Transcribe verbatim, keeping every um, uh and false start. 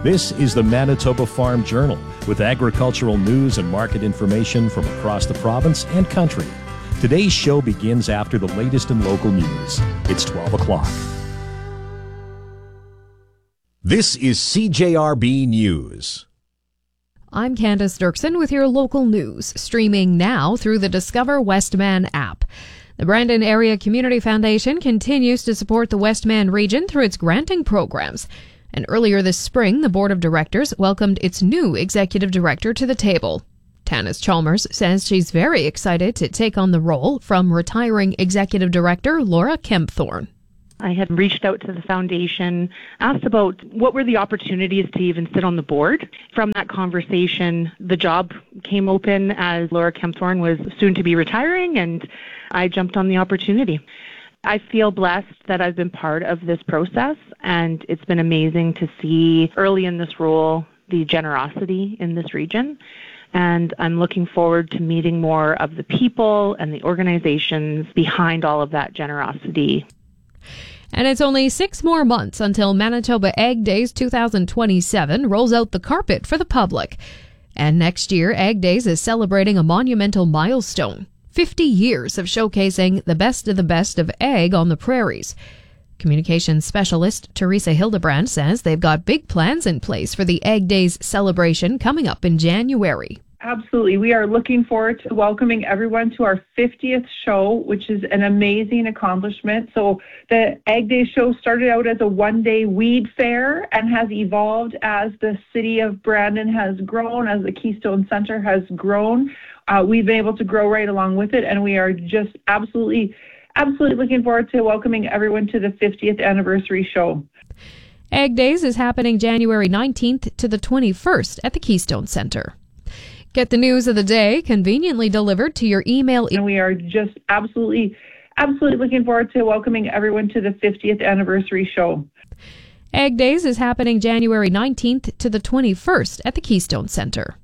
This is the Manitoba Farm Journal with agricultural news and market information from across the province and country. Today's show begins after the latest in local news. It's twelve o'clock. This is C J R B News. I'm Candace Dirksen with your local news, streaming now through the Discover Westman app. The Brandon Area Community Foundation continues to support the Westman region through its granting programs. And earlier this spring, the Board of Directors welcomed its new executive director to the table. Tanis Chalmers says she's very excited to take on the role from retiring executive director Laura Kempthorne. I had reached out to the foundation, asked about what were the opportunities to even sit on the board. From that conversation, the job came open as Laura Kempthorne was soon to be retiring, and I jumped on the opportunity. I feel blessed that I've been part of this process, and it's been amazing to see early in this role the generosity in this region. And I'm looking forward to meeting more of the people and the organizations behind all of that generosity. And it's only six more months until Manitoba Ag Days two thousand twenty-seven rolls out the carpet for the public. And next year, Ag Days is celebrating a monumental milestone. fifty years of showcasing the best of the best of ag on the prairies. Communications specialist Teresa Hildebrand says they've got big plans in place for the Ag Days celebration coming up in January. Absolutely. We are looking forward to welcoming everyone to our fiftieth show, which is an amazing accomplishment. So the Ag Day show started out as a one-day weed fair and has evolved as the city of Brandon has grown, as the Keystone Center has grown. Uh, we've been able to grow right along with it, and we are just absolutely, absolutely looking forward to welcoming everyone to the fiftieth anniversary show. Ag Days is happening January nineteenth to the twenty-first at the Keystone Center. Get the news of the day conveniently delivered to your email. And we are just absolutely, absolutely looking forward to welcoming everyone to the fiftieth anniversary show. Ag Days is happening January nineteenth to the twenty-first at the Keystone Center.